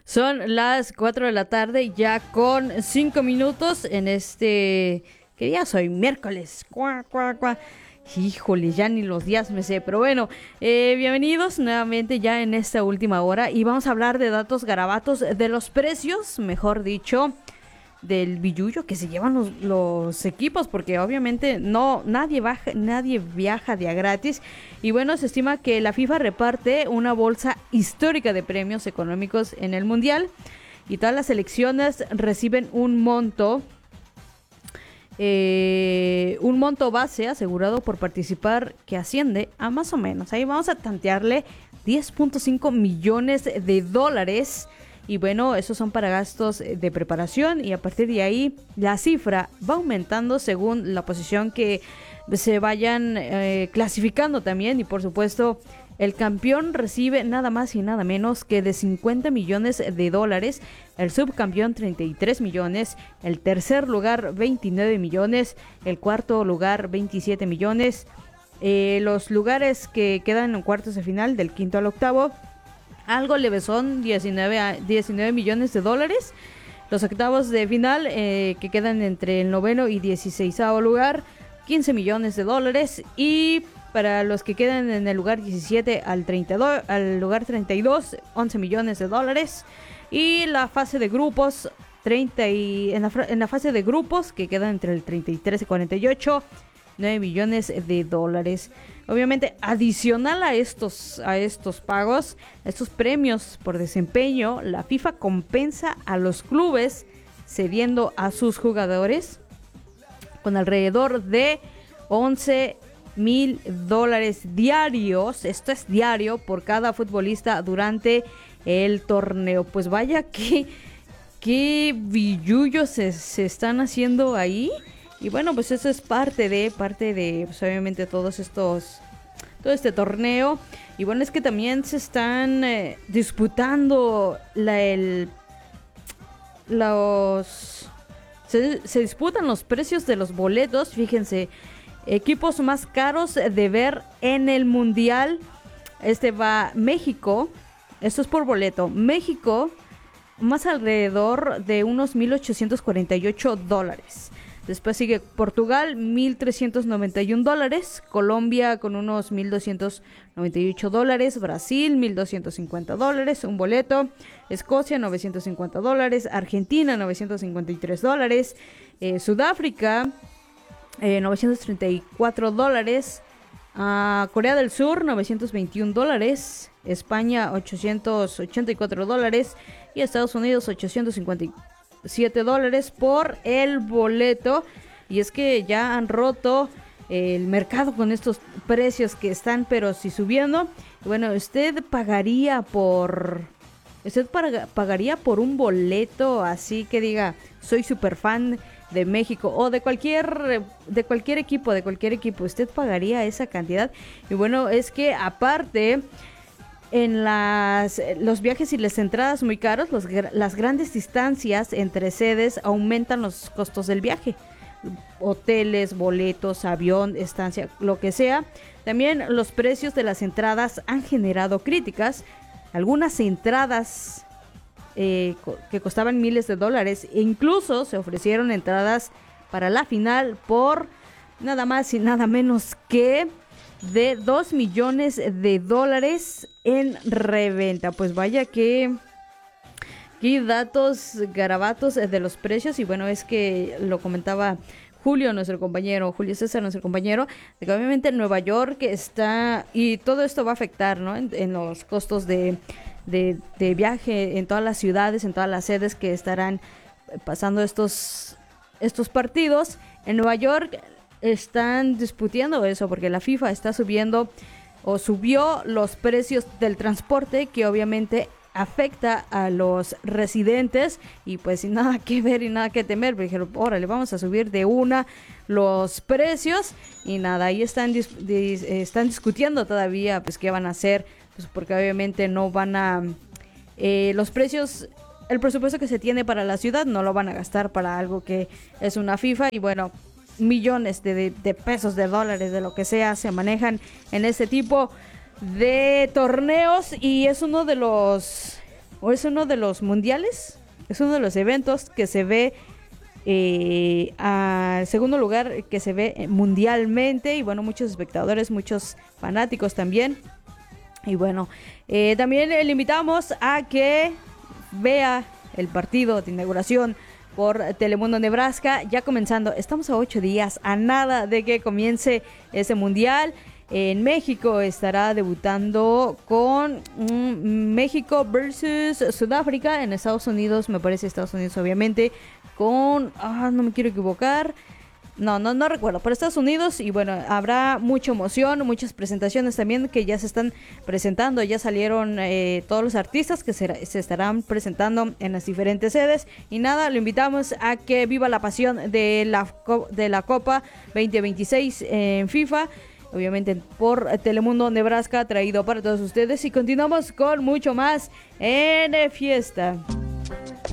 Son las 4 de la tarde, ya con 5 minutos en este... ¿Qué día soy? Miércoles. Cuá, cuá, cuá. Híjole, ya ni los días me sé, pero bueno, bienvenidos nuevamente ya en esta última hora y vamos a hablar de datos garabatos, de los precios, mejor dicho, del billullo que se llevan los equipos, porque obviamente nadie viaja de a gratis. Y bueno, se estima que la FIFA reparte una bolsa histórica de premios económicos en el Mundial y todas las selecciones reciben un monto base asegurado por participar que asciende a más o menos, ahí vamos a tantearle 10.5 millones de dólares. Y bueno, esos son para gastos de preparación y a partir de ahí la cifra va aumentando según la posición que se vayan clasificando también. Y por supuesto, el campeón recibe nada más y nada menos que de 50 millones de dólares, el subcampeón 33 millones, el tercer lugar 29 millones, el cuarto lugar 27 millones, los lugares que quedan en cuartos de final del quinto al octavo, algo leve son 19 millones de dólares. Los octavos de final que quedan entre el noveno y 16º lugar, 15 millones de dólares. Y para los que quedan en el lugar 17 al lugar 32, 11 millones de dólares. Y la fase de grupos, en la fase de grupos que quedan entre el 33 y 48, 9 millones de dólares. Obviamente, adicional a estos pagos, a estos premios por desempeño, la FIFA compensa a los clubes cediendo a sus jugadores con alrededor de 11,000 dólares diarios. Esto es diario por cada futbolista durante el torneo. Pues vaya qué billullos se están haciendo ahí. Y bueno, pues eso es parte de pues obviamente todo este torneo. Y bueno, es que también se están disputando se disputan los precios de los boletos. Fíjense, equipos más caros de ver en el Mundial. Va México, esto es por boleto. México, más alrededor de unos 1,848 dólares. Después sigue Portugal, 1,391 dólares. Colombia con unos 1,298 dólares. Brasil, 1,250 dólares, un boleto. Escocia, 950 dólares. Argentina, 953 dólares. Sudáfrica, 934 dólares. Corea del Sur, 921 dólares. España, 884 dólares. Y Estados Unidos, 857 dólares por el boleto. Y es que ya han roto el mercado con estos precios que están pero sí subiendo. Y bueno, ¿usted pagaría por un boleto así que diga soy súper fan de México o de cualquier equipo? ¿Usted pagaría esa cantidad? Y bueno, es que aparte en los viajes y las entradas muy caros, las grandes distancias entre sedes aumentan los costos del viaje. Hoteles, boletos, avión, estancia, lo que sea. También los precios de las entradas han generado críticas. Algunas entradas que costaban miles de dólares, e incluso se ofrecieron entradas para la final por nada más y nada menos que de 2 millones de dólares en reventa. Pues vaya que datos garabatos de los precios. Y bueno, es que lo comentaba Julio César, nuestro compañero, de que obviamente en Nueva York está, y todo esto va a afectar, ¿no? En los costos de viaje en todas las ciudades, en todas las sedes que estarán pasando estos partidos. En Nueva York están discutiendo eso porque la FIFA está subiendo o subió los precios del transporte, que obviamente afecta a los residentes. Y pues sin nada que ver y nada que temer, dijeron, órale, vamos a subir de una los precios. Y nada, ahí están discutiendo todavía pues qué van a hacer, pues porque obviamente no van a los precios, el presupuesto que se tiene para la ciudad no lo van a gastar para algo que es una FIFA. Y bueno, millones de pesos, de dólares, de lo que sea, se manejan en este tipo de torneos. Y es uno de los o es uno de los mundiales, es uno de los eventos que se ve al segundo lugar que se ve mundialmente, y bueno, muchos espectadores, muchos fanáticos también. Y bueno, también le invitamos a que vea el partido de inauguración por Telemundo Nebraska, ya comenzando. Estamos a 8 días, a nada de que comience ese mundial. En México estará debutando con México versus Sudáfrica. En Estados Unidos, me parece Estados Unidos obviamente, con... no me quiero equivocar. No recuerdo, pero Estados Unidos. Y bueno, habrá mucha emoción, muchas presentaciones también que ya se están presentando. Ya salieron todos los artistas que se estarán presentando en las diferentes sedes. Y nada, lo invitamos a que viva la pasión de la Copa 2026 en FIFA. Obviamente por Telemundo Nebraska, traído para todos ustedes. Y continuamos con mucho más en Fiesta.